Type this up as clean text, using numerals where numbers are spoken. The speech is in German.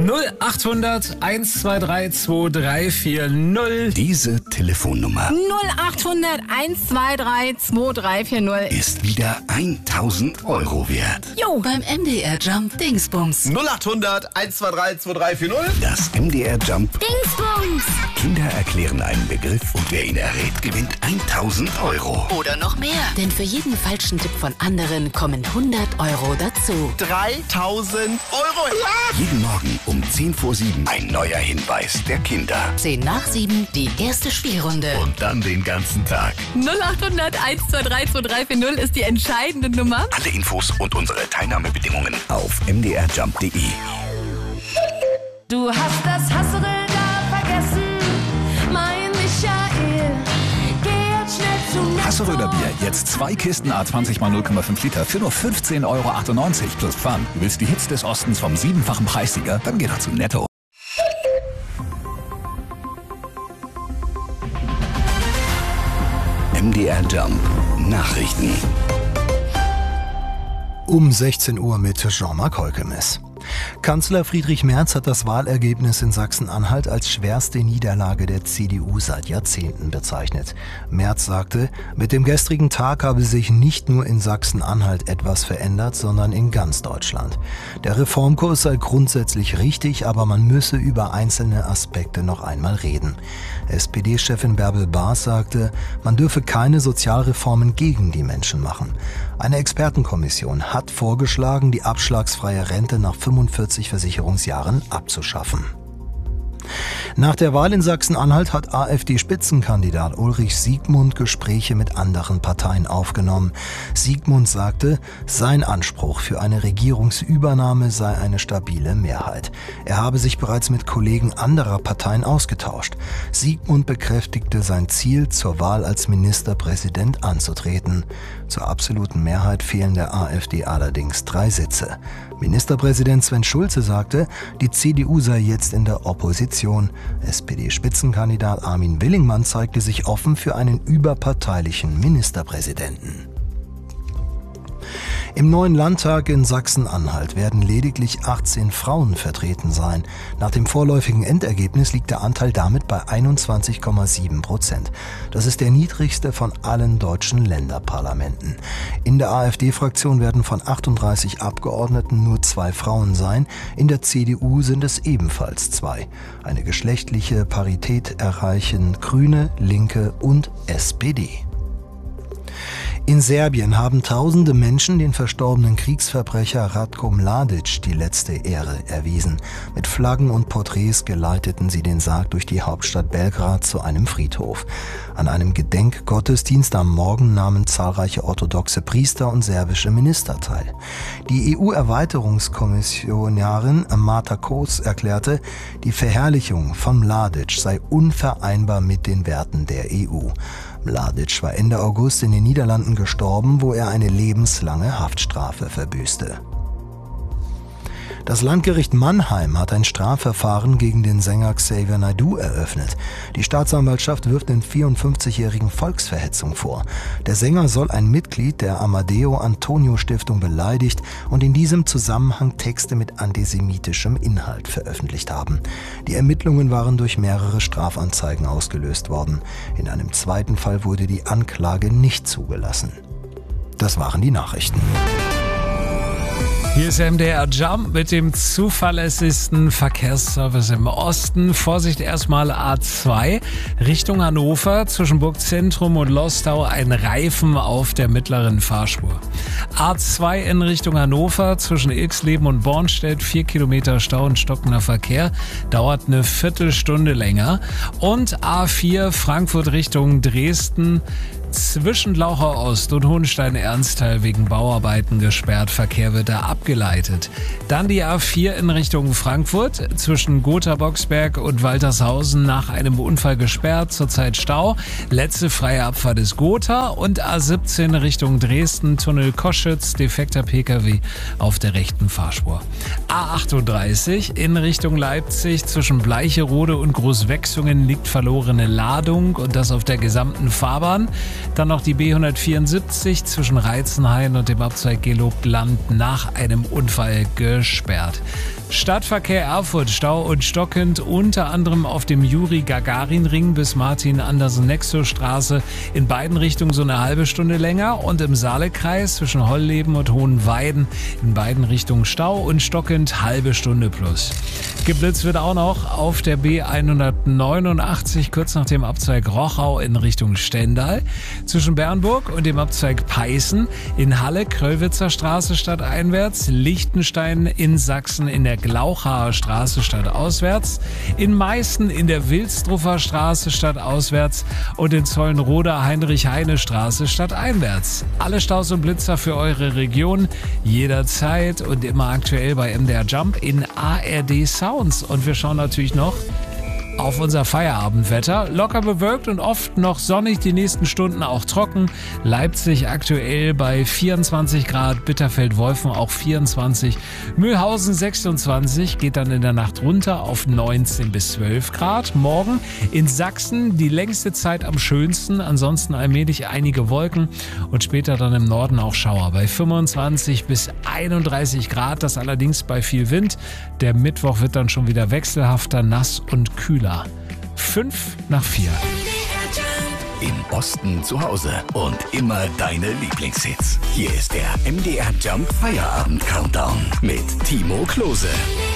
0800 123 2340. Diese Telefonnummer 0800 123 2340. ist wieder 1000 Euro wert. Jo, Beim MDR Jump Dingsbums. 0800 123 2340. Das MDR Jump. Dingsbums. Kinder erklären einen Begriff und wer ihn errät, gewinnt 1000 Euro. Oder noch mehr. Denn für jeden falschen Tipp von anderen kommen 100 Euro dazu. 3000 Euro. Ja! Jeden Morgen um 10 vor 7 ein neuer Hinweis der Kinder. 10 nach 7, die erste Spielrunde. Und dann den ganzen Tag. 0800 123 2340 ist die entscheidende Nummer. Alle Infos und unsere Teilnahmebedingungen auf mdrjump.de. Du hast das Hasseln da vergessen, mein Michael. Geh jetzt schnell zu Netto. Hasseröder Bier, jetzt 2 Kisten A20 x 0,5 Liter für nur 15,98 Euro plus Pfand. Du willst die Hits des Ostens vom 7-fachen Preissieger? Dann geh doch zu Netto. MDR Jump. Nachrichten. Um 16 Uhr mit Jean-Marc Holkemes. Kanzler Friedrich Merz hat das Wahlergebnis in Sachsen-Anhalt als schwerste Niederlage der CDU seit Jahrzehnten bezeichnet. Merz sagte, mit dem gestrigen Tag habe sich nicht nur in Sachsen-Anhalt etwas verändert, sondern in ganz Deutschland. Der Reformkurs sei grundsätzlich richtig, aber man müsse über einzelne Aspekte noch einmal reden. SPD-Chefin Bärbel Baas sagte, man dürfe keine Sozialreformen gegen die Menschen machen. Eine Expertenkommission hat vorgeschlagen, die abschlagsfreie Rente nach 45 Versicherungsjahren abzuschaffen. Nach der Wahl in Sachsen-Anhalt hat AfD-Spitzenkandidat Ulrich Siegmund Gespräche mit anderen Parteien aufgenommen. Siegmund sagte, sein Anspruch für eine Regierungsübernahme sei eine stabile Mehrheit. Er habe sich bereits mit Kollegen anderer Parteien ausgetauscht. Siegmund bekräftigte sein Ziel, zur Wahl als Ministerpräsident anzutreten. Zur absoluten Mehrheit fehlen der AfD allerdings 3 Sitze. Ministerpräsident Sven Schulze sagte, die CDU sei jetzt in der Opposition. SPD-Spitzenkandidat Armin Willingmann zeigte sich offen für einen überparteilichen Ministerpräsidenten. Im neuen Landtag in Sachsen-Anhalt werden lediglich 18 Frauen vertreten sein. Nach dem vorläufigen Endergebnis liegt der Anteil damit bei 21,7%. Das ist der niedrigste von allen deutschen Länderparlamenten. In der AfD-Fraktion werden von 38 Abgeordneten nur 2 Frauen sein. In der CDU sind es ebenfalls 2. Eine geschlechtliche Parität erreichen Grüne, Linke und SPD. In Serbien haben tausende Menschen den verstorbenen Kriegsverbrecher Ratko Mladic die letzte Ehre erwiesen. Mit Flaggen und Porträts geleiteten sie den Sarg durch die Hauptstadt Belgrad zu einem Friedhof. An einem Gedenkgottesdienst am Morgen nahmen zahlreiche orthodoxe Priester und serbische Minister teil. Die EU-Erweiterungskommissionarin Marta Kos erklärte, die Verherrlichung von Mladic sei unvereinbar mit den Werten der EU. Mladic war Ende August in den Niederlanden gestorben, wo er eine lebenslange Haftstrafe verbüßte. Das Landgericht Mannheim hat ein Strafverfahren gegen den Sänger Xavier Naidoo eröffnet. Die Staatsanwaltschaft wirft den 54-jährigen Volksverhetzung vor. Der Sänger soll ein Mitglied der Amadeo Antonio Stiftung beleidigt und in diesem Zusammenhang Texte mit antisemitischem Inhalt veröffentlicht haben. Die Ermittlungen waren durch mehrere Strafanzeigen ausgelöst worden. In einem zweiten Fall wurde die Anklage nicht zugelassen. Das waren die Nachrichten. Hier ist MDR Jump mit dem zuverlässigsten Verkehrsservice im Osten. Vorsicht, erstmal A2 Richtung Hannover zwischen Burgzentrum und Lostau ein Reifen auf der mittleren Fahrspur. A2 in Richtung Hannover zwischen Ilksleben und Bornstedt 4 Kilometer Stau und stockender Verkehr, dauert eine Viertelstunde länger. Und A4 Frankfurt Richtung Dresden zwischen Lauchau Ost und Hohenstein-Ernsthal wegen Bauarbeiten gesperrt. Verkehr wird da abgeleitet. Dann die A4 in Richtung Frankfurt zwischen Gotha-Boxberg und Waltershausen nach einem Unfall gesperrt. Zurzeit Stau. Letzte freie Abfahrt ist Gotha. Und A17 Richtung Dresden, Tunnel Koschütz, defekter Pkw auf der rechten Fahrspur. A38 in Richtung Leipzig zwischen Bleicherode und Großwechsungen liegt verlorene Ladung und das auf der gesamten Fahrbahn. Dann noch die B174 zwischen Reizenhain und dem Abzweig Gelobland nach einem Unfall gesperrt. Stadtverkehr Erfurt, Stau und stockend, unter anderem auf dem Juri-Gagarin-Ring bis Martin-Andersen-Nexus-Straße. In beiden Richtungen so eine halbe Stunde länger und im Saalekreis zwischen Holleben und Hohenweiden in beiden Richtungen Stau und stockend, halbe Stunde plus. Geblitzt wird auch noch auf der B189 kurz nach dem Abzweig Rochau in Richtung Stendal. Zwischen Bernburg und dem Abzweig Peißen in Halle, Kröllwitzer Straße stadteinwärts, Lichtenstein in Sachsen in der Glauchaer Straße stadtauswärts, in Meißen in der Wilsdruffer Straße stadtauswärts und in Zollenroda Heinrich-Heine-Straße stadteinwärts. Alle Staus und Blitzer für eure Region, jederzeit und immer aktuell bei MDR Jump in ARD Sounds. Und wir schauen natürlich noch auf unser Feierabendwetter. Locker bewölkt und oft noch sonnig, die nächsten Stunden auch trocken. Leipzig aktuell bei 24 Grad, Bitterfeld-Wolfen auch 24, Mühlhausen 26, geht dann in der Nacht runter auf 19 bis 12 Grad. Morgen in Sachsen die längste Zeit am schönsten, ansonsten allmählich einige Wolken und später dann im Norden auch Schauer bei 25 bis 31 Grad, das allerdings bei viel Wind. Der Mittwoch wird dann schon wieder wechselhafter, nass und kühler. 5 nach 4. Im Osten zu Hause und immer deine Lieblingshits. Hier ist der MDR Jump Feierabend Countdown mit Timo Klose.